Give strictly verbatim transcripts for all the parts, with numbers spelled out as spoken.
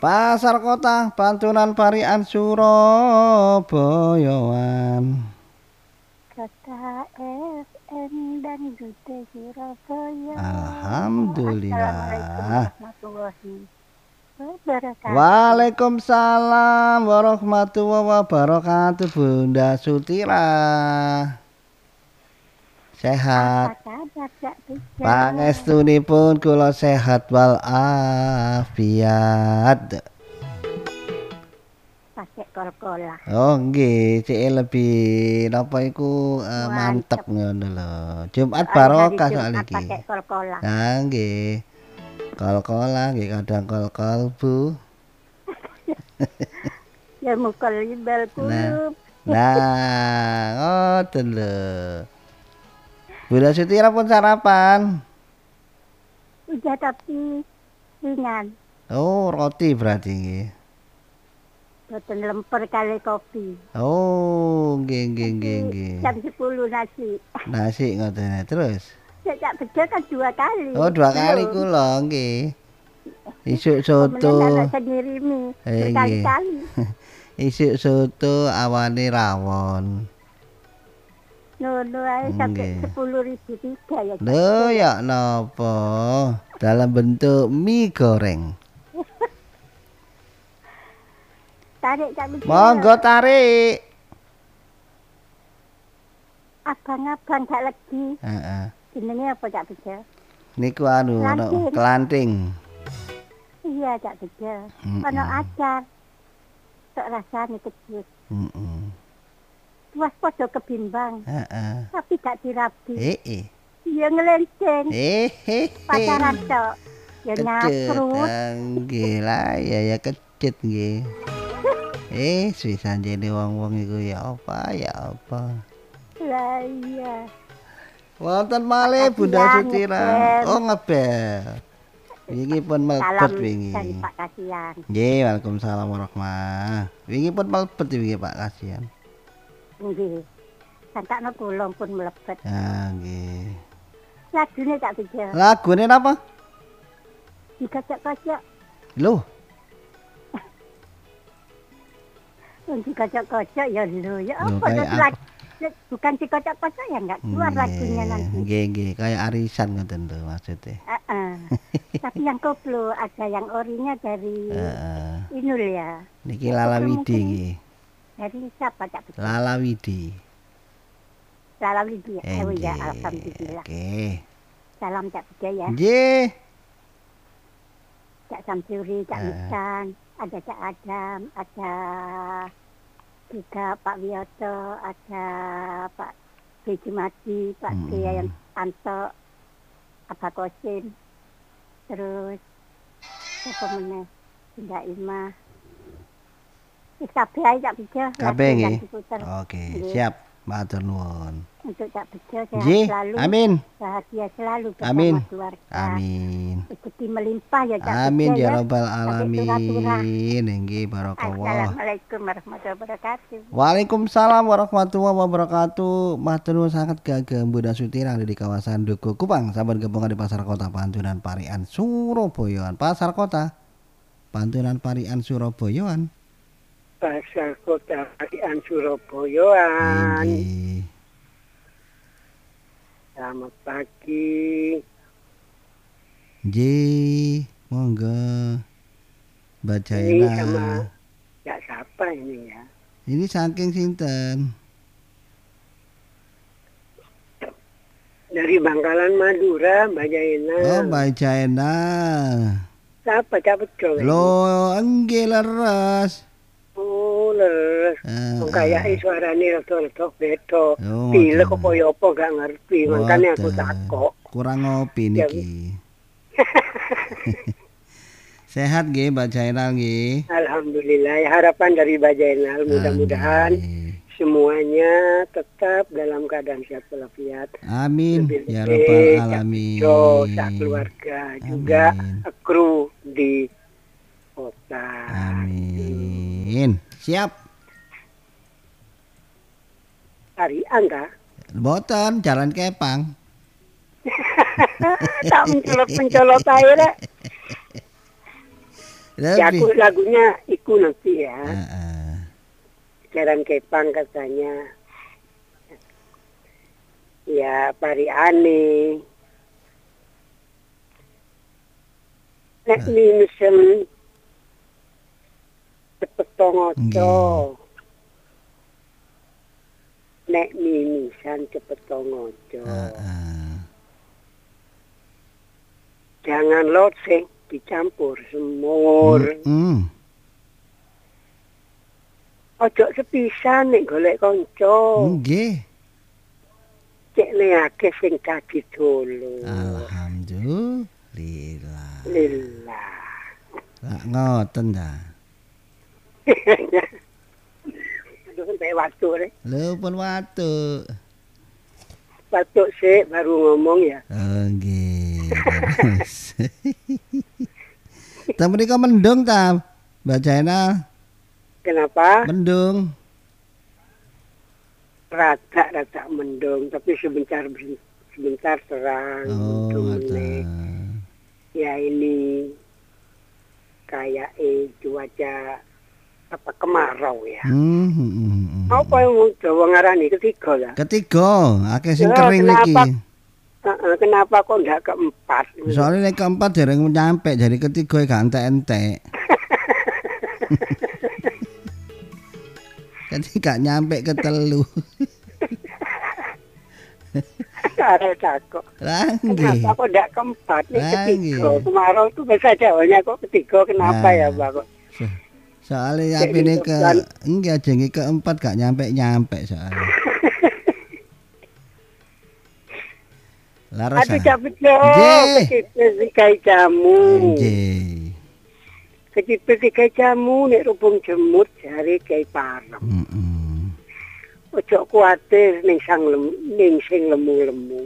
Pasar Kota Pantunan Parian Surabayaan. Kota F M dan Gede Surabaya. Alhamdulillah. Assalamualaikum warahmatullahi wabarakatuh. Waalaikumsalam warahmatullahi wabarakatuh. Bunda Sutira. Sehat. Apa kabar Cak Bija? Pangestunipun kula sehat wal afiat. Pakai kol-kola. Oh nggih, cek lebih napa iku uh, mantep ngono lho. Jumat barokah soal iki. Pakai kol-kola. Nah nggih. Kol-kola nggih kadang kol-kol Bu. Ya mukul libel kulub. Nah, ngoten lho. Bunda Sutira pun sarapan. Udah tapi ringan. Oh, roti berarti nggih. Boten lemper kali kopi. Oh, nggih nggih nggih nggih. Jam sepuluh nasi. Nasi ngoten terus. Cak Bejo kan dua kali. Oh, dua kali kula nggih. Isuk soto. Sendiri mi. Eh, Berkali-kali. Isuk soto awane rawon. Nono ae sampai sepuluh ribu tiga ya. Lho ya napa? Dalam bentuk mie goreng. Tarik Cak Bejo. Monggo tarik. Abang-abang gak legi. Heeh. Jenenge apa Cak Bejo? Niku anu kelanting. Iya Cak Bejo. Ono acar. Sok rasane kejut. Heeh. Tuas podo kebimbang. Heeh. Tapi gak dirabi. Heeh. Iya ngelenceng. Hehehe. Pacaran tok. Ya nyakrut. Nggih lah ya ya kecut nggih. Eh, sisan jene wong-wong iku ya apa ya apa. Lah iya. Wonten malih Bunda Sutira. Oh ngebel. Wingi pun melebet wingi. Salam dari Pak Kasian. Nggih, Waalaikumsalam warahmatullahi. Wingi pun melebet wingi Pak Kasian. Nggih. Santakno kulong pun melebet. Ya nggih. Lagune Cak Bejo. Lagune napa? Dikocok-kocok. Loh. Yang dikocok-kocok ya lho. Ya apa terus bukan dikocok-kocok ya enggak keluar lagunya nanti. Nggih nggih, kayak arisan ngoten lho maksudnya. Heeh. Tapi yang koplo ada yang orinya dari Heeh. Inul ya. Niki Lalawidi nggih. Dari siapa Cak Bejo? Lalawidi. Lalawidi. Oh ya, alhamdulillah. Oke. Salam Cak Bejo ya. Nggih. Cak Samsuri, Cak Misan, ada Cak Adam, ada juga Pak Wiyoto, ada Pak Bejimadi, Pak hmm. Kiai Anto, Abah Kosim, terus siapa meneh, Bunda Ima. Wis kabeh ae Cak Bejo. Kabeh nggih. Oke, siap. Matur nuwun. Untuk Cak Bejo sehat Nggih, selalu. Amin. Bahagia selalu bersama Amin. keluarga. Amin. Rezeki melimpah ya Cak Bejo. Amin ya ya. rabbal alamin. Nggih barakallah. Assalamualaikum warahmatullahi wabarakatuh. Waalaikumsalam warahmatullahi wabarakatuh. Matur nuwun sanget kagem Bunda Sutira di kawasan Duku Kupang, sampun gabungan di Pasar Kota Pantunan Parian Surabayaan. Pasar Kota Pantunan Parian Surabayaan. Pasar Kota Parian Surabayaan. Selamat pagi. Nggih, monggo. Bacain Ini sama ya siapa ini ya? Ini saking sinten? Dari Bangkalan Madura, Mbak Jaina. Oh, Mbak Jaina. Siapa Cak Bejo? Loh, enggih leres. Oh, leres. Uh, Kayaknya suaranya rada-rada beda. Oh, pilek apa ya apa gak ngerti, makanya aku takok. Kurang ngopi niki. Sehat nggih Mbak Jainal nggih. Alhamdulillah, ya, harapan dari Mbak Jainal mudah-mudahan semuanya tetap dalam keadaan sehat walafiat. Amin ya rabbal alamin. Jo, keluarga juga kru di kota. Amin. Siap. Tarian kah? Boten, jalan Kepang. Tak mencolot-mencolot aja. Ya aku Lebih. lagunya iku nanti ya. Heeh. Jaran Kepang katanya. Ya pari ane. Nek minusem cepet tongoco. Nggih. Nek mimisan cepet tongoco. Heeh. Jangan loceng dicampur semur. Mm. Ojo sepisan nek golek kanca. Nggih. Cek akeh sing kaki dulu. Alhamdulillah. Lillah. Lah ngoten ta. Aduh sampai waktu rek. Lho pun watu. Batuk sih baru ngomong ya. Oh nggih. Terus. Ta mriko mendung ta, Mbak Jaina? Kenapa? Mendung. Rata-rata mendung, tapi sebentar sebentar terang. Oh, Mendung. ngoten. Ya ini kayak eh cuaca apa kemarau ya. Hmm, hmm, hmm, hmm. Apa yang Jawa ngarani ketiga lah. Ketiga, akeh sing Ya, kering iki. kenapa? Uh, kenapa kok enggak keempat? Soalnya nek keempat dereng nyampe, jadi ketiga gak entek-entek. Jadi gak nyampe ke telu. Arek takut. Lah nggih. Kenapa kok enggak keempat nih Lah, ketiga? nggih. Kemarau tuh bahasa Jawanya kok ketiga kenapa Nah. ya, Mbak? Kok? So- Soalnya Kayak apine gitu ke kan. enggak jengi keempat gak nyampe-nyampe soalnya. Laras. Aduh capek jo, Nggih. kecipir dikai jamu. Nggih. Kecipir dikai jamu, nek rubung jemut jari kai parem. Heeh. Ojo kuatir ning sang lemu, ning sing lemu-lemu.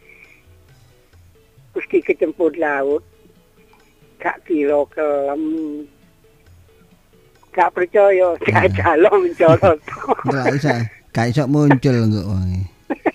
Meski kecemput laut, gak kira kelem. Gak percaya, gak calon mencolot. Gak iso, gak iso muncul kok wong.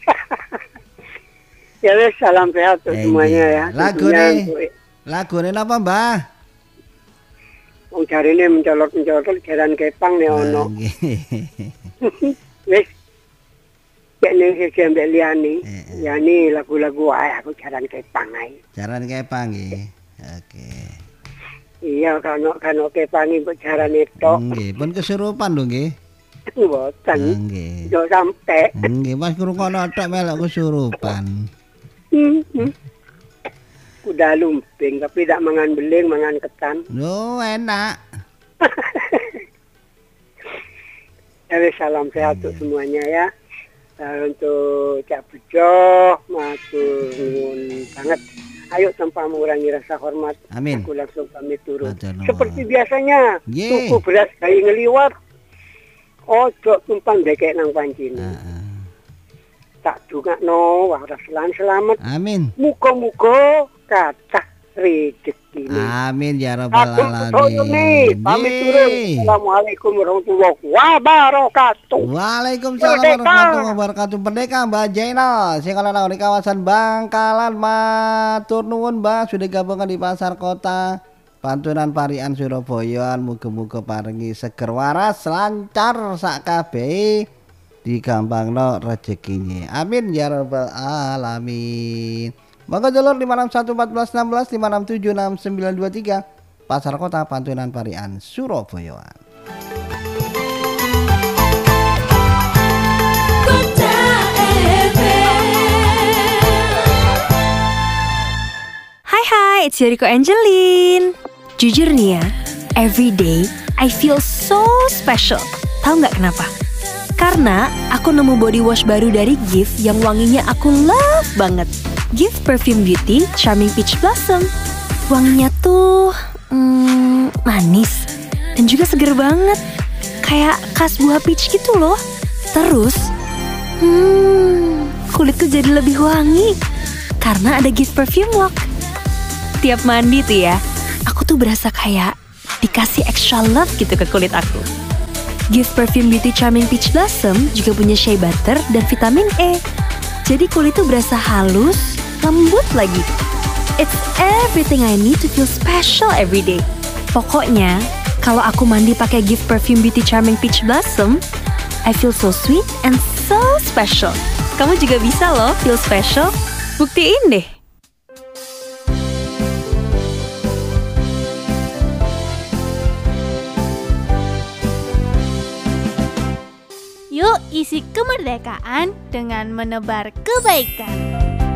Ya wes, salam sehat untuk Eh, semuanya nggih. ya. Lagu Tentunya nih. untuk- Lagune napa, Mbah? Wong jarine mencolot-mencolot jaran Kepang nih ono. Nggih. Wis. Cek ning sisi ambek liyane. Eh, eh. Ya ni lagu-lagu ae aku jaran Kepang ae. Jaran Kepang nggih. Oke. Iya kano kano Kepang iki jaran itu. Nggih, pun kesurupan lho nggih. Mboten. Nggih. Yo sampe. Nggih, Mas ngrungokno tok melok kesurupan. Hmm. Kuda lumping tapi tak mangan beling, mangan ketan. Lho, enak. Ya wis, salam sehat untuk semuanya ya. Uh, untuk Cak Bejo, matur nuwun banget. Ayo tanpa mengurangi rasa hormat, Amin. aku langsung pamit turun. Matur nuwun. Seperti biasanya, Nggih. tuku beras kayu ngeliwat, ojo tumpang dekek nang pancine. Heeh. Tak dungakno waras lan selamat. Amin. Muga-muga kathah rezeki. Amin ya rabbal Aku betul nih, alamin. pamit turun. Nggih. Assalamualaikum warahmatullahi wabarakatuh. Waalaikumsalam Merdeka. warahmatullahi wabarakatuh. Merdeka Mbak Jainal. Sing kalau di kawasan Bangkalan, matur nuwun Mbak sudah gabungan di pasar kota Pantunan Parian Surabaya. Muga-muga paringi seger waras lancar sak kabeh digampangno rezekinya. Amin ya rabbal alamin. Monggo jalur lima enam satu empat belas enam belas lima enam tujuh enam sembilan dua tiga Pasar Kota Pantunan Parian Surabaya. Kota F M. Hai hai, it's Yoriko Angelin. Jujur nih ya, every day I feel so special. Tahu nggak kenapa? Karena aku nemu body wash baru dari Gift yang wanginya aku love banget. Gift Perfume Beauty Charming Peach Blossom. Wanginya tuh hmm, manis dan juga seger banget. Kayak khas buah peach gitu loh. Terus, hmm, kulitku jadi lebih wangi karena ada Gift Perfume Walk. Tiap mandi tuh ya, aku tuh berasa kayak dikasih extra love gitu ke kulit aku. Gift Perfume Beauty Charming Peach Blossom juga punya shea butter dan vitamin E. Jadi kulit tuh berasa halus, lembut lagi. It's everything I need to feel special every day. Pokoknya, kalau aku mandi pakai gift perfume Beauty Charming Peach Blossom, I feel so sweet and so special. Kamu juga bisa loh feel special. Buktiin deh. Yuk isi kemerdekaan dengan menebar kebaikan.